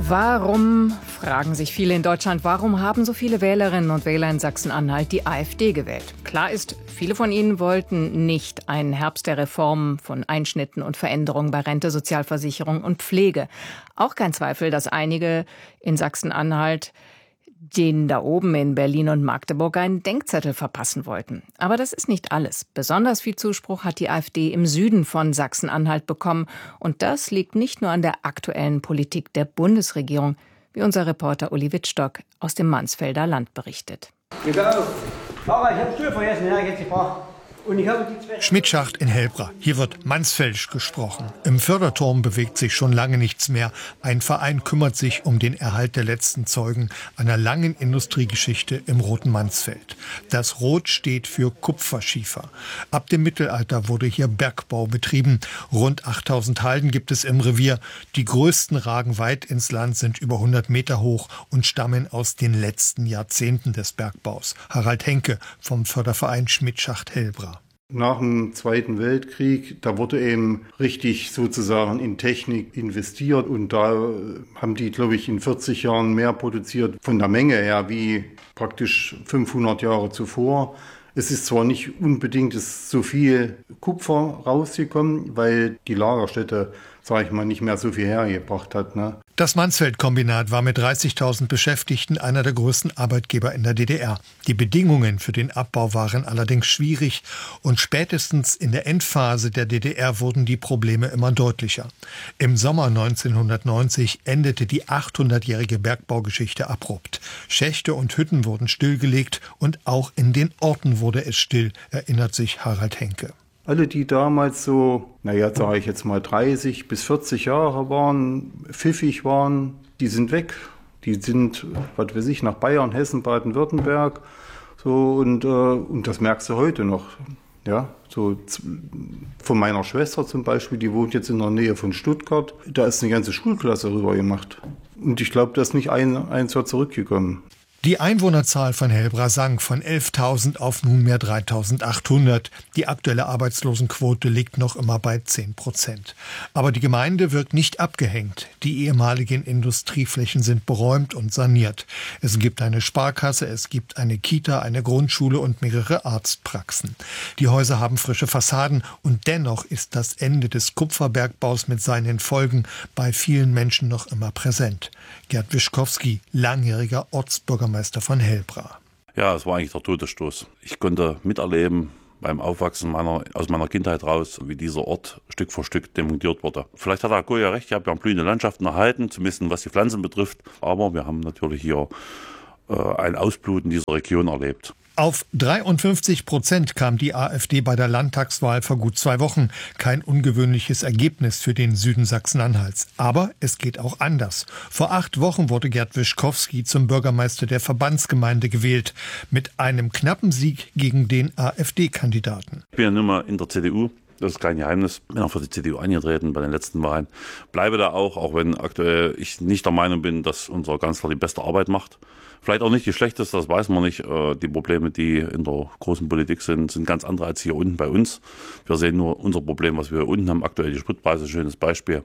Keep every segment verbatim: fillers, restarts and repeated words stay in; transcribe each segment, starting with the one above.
Warum, fragen sich viele in Deutschland, warum haben so viele Wählerinnen und Wähler in Sachsen-Anhalt die AfD gewählt? Klar ist, viele von ihnen wollten nicht einen Herbst der Reformen, von Einschnitten und Veränderungen bei Rente, Sozialversicherung und Pflege. Auch kein Zweifel, dass einige in Sachsen-Anhalt denen da oben in Berlin und Magdeburg einen Denkzettel verpassen wollten. Aber das ist nicht alles. Besonders viel Zuspruch hat die AfD im Süden von Sachsen-Anhalt bekommen. Und das liegt nicht nur an der aktuellen Politik der Bundesregierung, wie unser Reporter Uli Wittstock aus dem Mansfelder Land berichtet. Papa, ich habe Stuhl vergessen, ja, jetzt die Frau. Und ich habe die zwei Schmidtschacht in Hellbra. Hier wird Mansfeldisch gesprochen. Im Förderturm bewegt sich schon lange nichts mehr. Ein Verein kümmert sich um den Erhalt der letzten Zeugen einer langen Industriegeschichte im Roten Mansfeld. Das Rot steht für Kupferschiefer. Ab dem Mittelalter wurde hier Bergbau betrieben. Rund achttausend Halden gibt es im Revier. Die größten ragen weit ins Land, sind über hundert Meter hoch und stammen aus den letzten Jahrzehnten des Bergbaus. Harald Henke vom Förderverein Schmidtschacht Hellbra. Nach dem Zweiten Weltkrieg, da wurde eben richtig sozusagen in Technik investiert und da haben die, glaube ich, in vierzig Jahren mehr produziert von der Menge her wie praktisch fünfhundert Jahre zuvor. Es ist zwar nicht unbedingt so viel Kupfer rausgekommen, weil die Lagerstätte, sage ich mal, nicht mehr so viel hergebracht hat, ne? Das Mansfeld-Kombinat war mit dreißigtausend Beschäftigten einer der größten Arbeitgeber in der D D R. Die Bedingungen für den Abbau waren allerdings schwierig und spätestens in der Endphase der D D R wurden die Probleme immer deutlicher. Im Sommer neunzehnhundertneunzig endete die achthundertjährige Bergbaugeschichte abrupt. Schächte und Hütten wurden stillgelegt und auch in den Orten wurde es still, erinnert sich Harald Henke. Alle, die damals so, naja, sage ich jetzt mal dreißig bis vierzig Jahre waren, pfiffig waren, die sind weg. Die sind, was weiß ich, nach Bayern, Hessen, Baden-Württemberg. So, und, äh, und das merkst du heute noch. Ja, so von meiner Schwester zum Beispiel, die wohnt jetzt in der Nähe von Stuttgart. Da ist eine ganze Schulklasse rüber gemacht. Und ich glaube, da ist nicht ein, eins Jahr zurückgekommen. Die Einwohnerzahl von Hellbra sank von elftausend auf nunmehr dreitausendachthundert. Die aktuelle Arbeitslosenquote liegt noch immer bei zehn Prozent. Aber die Gemeinde wirkt nicht abgehängt. Die ehemaligen Industrieflächen sind beräumt und saniert. Es gibt eine Sparkasse, es gibt eine Kita, eine Grundschule und mehrere Arztpraxen. Die Häuser haben frische Fassaden und dennoch ist das Ende des Kupferbergbaus mit seinen Folgen bei vielen Menschen noch immer präsent. Gerd Wischkowski, langjähriger Ortsbürgermeister Meister von Hellbra. Ja, es war eigentlich der Todesstoß. Ich konnte miterleben beim Aufwachsen meiner, aus meiner Kindheit raus, wie dieser Ort Stück für Stück demontiert wurde. Vielleicht hat Herr Goya recht, ich habe ja blühende Landschaften erhalten, zumindest was die Pflanzen betrifft. Aber wir haben natürlich hier äh, ein Ausbluten dieser Region erlebt. Auf dreiundfünfzig Prozent kam die AfD bei der Landtagswahl vor gut zwei Wochen. Kein ungewöhnliches Ergebnis für den Süden Sachsen-Anhalts. Aber es geht auch anders. Vor acht Wochen wurde Gerd Wischkowski zum Bürgermeister der Verbandsgemeinde gewählt. Mit einem knappen Sieg gegen den AfD-Kandidaten. Ich bin ja nun mal in der C D U. Das ist kein Geheimnis. Bin auch für die C D U angetreten bei den letzten Wahlen. Bleibe da auch, auch wenn aktuell ich nicht der Meinung bin, dass unser Kanzler die beste Arbeit macht. Vielleicht auch nicht die schlechteste, das weiß man nicht. Die Probleme, die in der großen Politik sind, sind ganz andere als hier unten bei uns. Wir sehen nur unser Problem, was wir hier unten haben. Aktuell die Spritpreise, schönes Beispiel.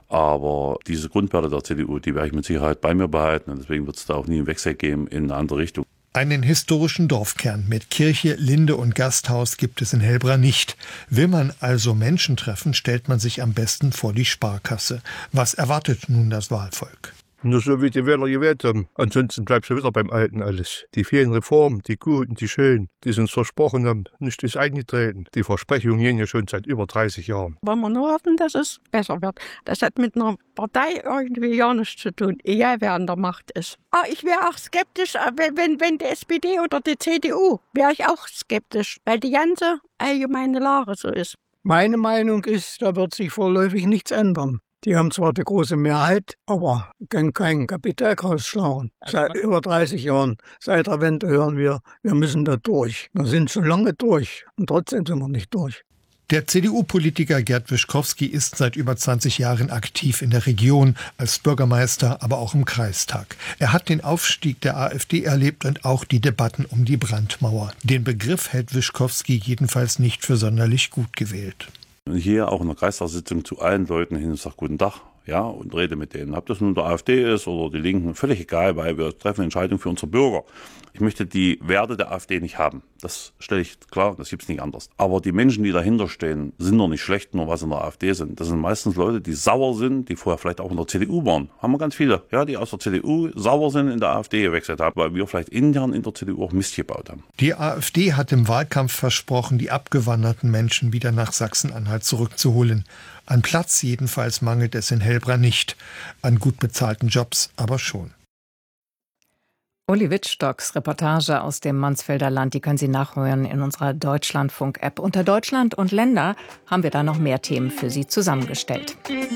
Aber diese Grundwerte der C D U, die werde ich mit Sicherheit bei mir behalten. Und deswegen wird es da auch nie einen Wechsel geben in eine andere Richtung. Einen historischen Dorfkern mit Kirche, Linde und Gasthaus gibt es in Hellbra nicht. Will man also Menschen treffen, stellt man sich am besten vor die Sparkasse. Was erwartet nun das Wahlvolk? Nur so wie die Wähler gewählt haben. Ansonsten bleibst du wieder beim Alten alles. Die vielen Reformen, die guten, die schönen, die sie uns versprochen haben, nicht ist eingetreten. Die Versprechungen gehen ja schon seit über dreißig Jahren. Wollen wir nur hoffen, dass es besser wird. Das hat mit einer Partei irgendwie gar nichts zu tun, egal wer an der Macht ist. Ah, ich wäre auch skeptisch, wenn, wenn, wenn die S P D oder die C D U, wäre ich auch skeptisch, weil die ganze allgemeine Lage so ist. Meine Meinung ist, da wird sich vorläufig nichts ändern. Die haben zwar die große Mehrheit, aber können kein Kapital rausschlagen. Seit über dreißig Jahren, seit der Wende hören wir, wir müssen da durch. Wir sind schon lange durch und trotzdem sind wir nicht durch. Der C D U-Politiker Gerd Wischkowski ist seit über zwanzig Jahren aktiv in der Region, als Bürgermeister, aber auch im Kreistag. Er hat den Aufstieg der AfD erlebt und auch die Debatten um die Brandmauer. Den Begriff hält Wischkowski jedenfalls nicht für sonderlich gut gewählt. Hier auch in der Kreistagssitzung zu allen Leuten hin und sage, guten Tag, ja, und rede mit denen. Ob das nun der AfD ist oder die Linken, völlig egal, weil wir treffen Entscheidungen für unsere Bürger. Ich möchte die Werte der AfD nicht haben. Das stelle ich klar, das gibt es nicht anders. Aber die Menschen, die dahinter stehen, sind doch nicht schlecht, nur weil sie in der AfD sind. Das sind meistens Leute, die sauer sind, die vorher vielleicht auch in der C D U waren. Haben wir ganz viele, ja, die aus der C D U sauer sind, in der AfD gewechselt haben, weil wir vielleicht intern in der C D U auch Mist gebaut haben. Die AfD hat im Wahlkampf versprochen, die abgewanderten Menschen wieder nach Sachsen-Anhalt zurückzuholen. An Platz jedenfalls mangelt es in Hellbra nicht, an gut bezahlten Jobs aber schon. Uli Wittstocks Reportage aus dem Mansfelder Land, die können Sie nachhören in unserer Deutschlandfunk-App. Unter Deutschland und Länder haben wir da noch mehr Themen für Sie zusammengestellt.